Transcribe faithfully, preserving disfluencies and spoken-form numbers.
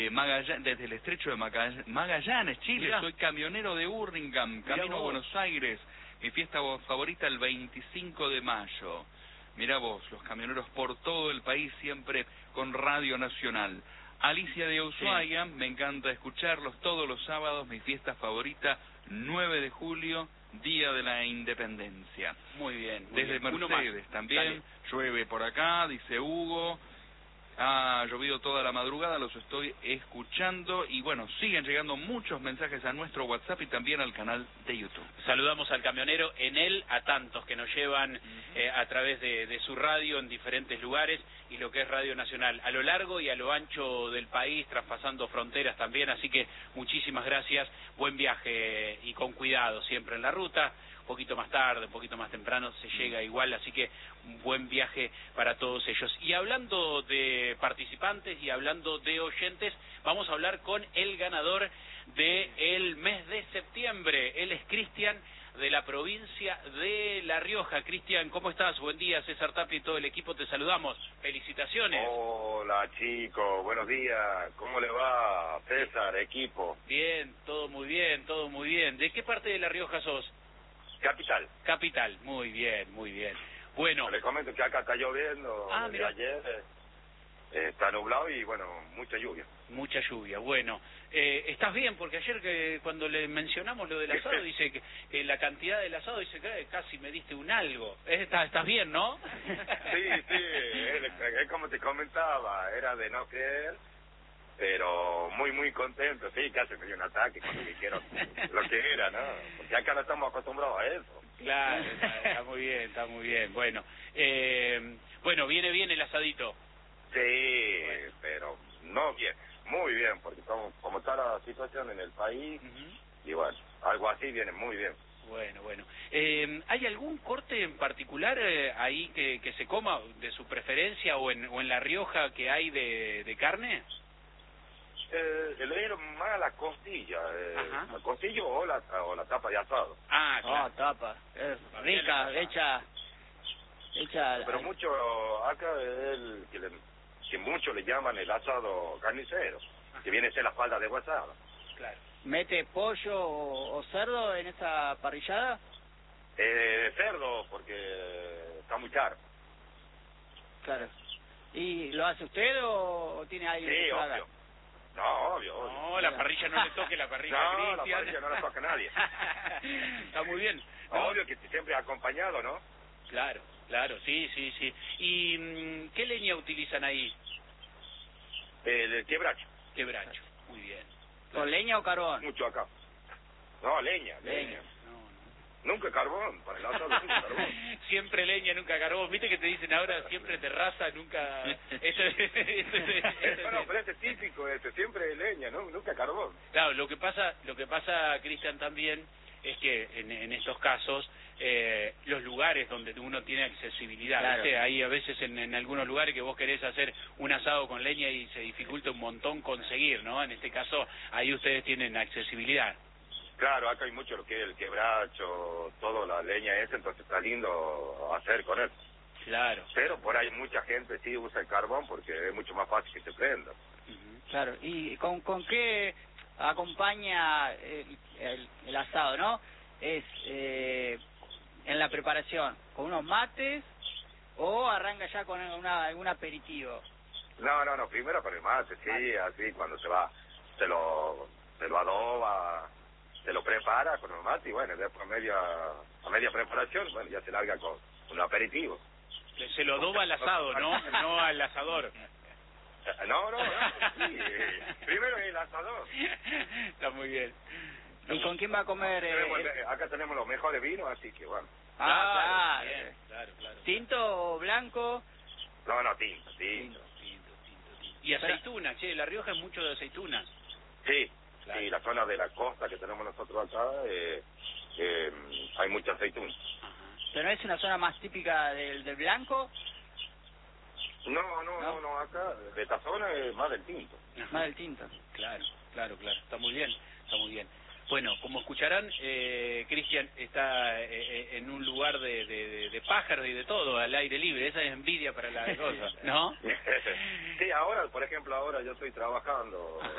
Magallanes, desde el estrecho de Magallanes, Magallanes Chile. Mirá. Soy camionero de Hurlingham, camino a Buenos Aires. Mi fiesta favorita el veinticinco de mayo. Mirá vos, los camioneros por todo el país, siempre con Radio Nacional. Alicia de Ushuaia, sí. Me encanta escucharlos todos los sábados. Mi fiesta favorita, nueve de julio, Día de la Independencia. Muy bien. Muy Desde bien. Mercedes también. Dale. Llueve por acá, dice Hugo. Ha llovido toda la madrugada, los estoy escuchando y bueno, siguen llegando muchos mensajes a nuestro WhatsApp y también al canal de YouTube. Saludamos al camionero, en él a tantos que nos llevan uh-huh. eh, a través de, de su radio en diferentes lugares y lo que es Radio Nacional, a lo largo y a lo ancho del país, traspasando fronteras también, así que muchísimas gracias, buen viaje y con cuidado siempre en la ruta. Un poquito más tarde, un poquito más temprano se llega igual, así que un buen viaje para todos ellos. Y hablando de participantes y hablando de oyentes, vamos a hablar con el ganador del mes de septiembre. Él es Cristian, de la provincia de La Rioja. Cristian, ¿cómo estás? Buen día, César Tapia y todo el equipo, te saludamos. Felicitaciones. Hola chicos, buenos días. ¿Cómo le va, César, equipo? Bien, todo muy bien, todo muy bien. ¿De qué parte de La Rioja sos? Capital. Capital, muy bien, muy bien. Bueno. Les comento que acá está lloviendo, ah, desde ayer eh, está nublado y bueno, mucha lluvia. Mucha lluvia, bueno. Eh, ¿Estás bien? Porque ayer que cuando le mencionamos lo del asado, dice que, que la cantidad del asado, dice que casi me diste un algo. ¿Estás, estás bien, no? Sí, sí, es, es como te comentaba, era de no creer. Pero muy, muy contento, sí, casi me dio un ataque cuando dijeron lo que era, ¿no? Porque acá no estamos acostumbrados a eso. Claro, está, está muy bien, está muy bien. Bueno, eh, bueno, viene bien el asadito. Sí, bueno. Pero no bien, muy bien, porque como, como está la situación en el país, uh-huh. y bueno, algo así viene muy bien. Bueno, bueno. Eh, ¿Hay algún corte en particular eh, ahí que, que se coma de su preferencia o en, o en La Rioja que hay de, de carne? Eh, le dieron más a la costilla, eh, la costilla o la, o la tapa de asado. Ah, claro. Oh, tapa, es rica, hecha, hecha. Pero al... mucho, acá es el que, le, que muchos le llaman el asado carnicero, Ajá. que viene a ser la falda de guasada. Claro. ¿Mete pollo o, o cerdo en esa parrillada? Eh, cerdo, porque está muy caro. Claro. ¿Y lo hace usted o, o tiene alguien? Sí, obvio. No, obvio, obvio. No, la parrilla no le toque la parrilla a No, Cristian. la parrilla no la toca a nadie. Está muy bien. ¿No? Obvio que siempre acompañado, ¿no? Claro, claro, sí, sí, sí. ¿Y qué leña utilizan ahí? El, el quebracho. Quebracho, muy bien. ¿Con leña o carbón? Mucho acá. No, leña, leña. leña. No, no. Nunca carbón, para el asado nunca carbón. Siempre leña, nunca carbón. Viste que te dicen ahora siempre terraza, nunca... Eso, eso, eso, eso, bueno, pero este es típico, este, siempre leña, ¿no? Nunca carbón. Claro, lo que pasa, lo que pasa, Cristian, también es que en, en estos casos eh, los lugares donde uno tiene accesibilidad, claro. ¿viste? Hay a veces en, en algunos lugares que vos querés hacer un asado con leña y se dificulta un montón conseguir, ¿no? En este caso, ahí ustedes tienen accesibilidad. Claro, acá hay mucho lo que es el quebracho, toda la leña esa, entonces está lindo hacer con eso. Claro. Pero por ahí mucha gente sí usa el carbón porque es mucho más fácil que se prenda. Uh-huh. Claro, ¿y con, con qué acompaña el, el, el asado, no? Es eh, en la preparación, ¿con unos mates o arranca ya con una, algún aperitivo? No, no, no, primero con el mate, sí, mate. Así cuando se va, se lo, se lo adoba, se lo prepara con el mate y bueno, después a media, a media preparación, bueno, ya se larga con un aperitivo. Se lo adoba al asado, ¿no? No al asador. No, no, no, sí, eh, primero el asador. Está muy bien. ¿Y con quién va a comer? Eh, tenemos, acá tenemos los mejores vinos, así que bueno. Ah, claro, bien, claro, claro. ¿Tinto o blanco? No, no, tinto, tinto. Tinto, tinto, tinto, tinto. Y aceitunas, che, La Rioja es mucho de aceitunas. Sí. Claro. Sí, la zona de la costa que tenemos nosotros acá, eh, eh, hay mucha aceituna. ¿Pero no es una zona más típica del, del blanco? No, no, no, no, acá, de esta zona es más del tinto. Ajá. Más del tinto. Claro, claro, claro, está muy bien, está muy bien. Bueno, como escucharán, eh, Cristian está eh, en un lugar de, de, de pájaros y de todo, al aire libre. Esa es envidia para la cosa, ¿no? Sí, ahora, por ejemplo, ahora yo estoy trabajando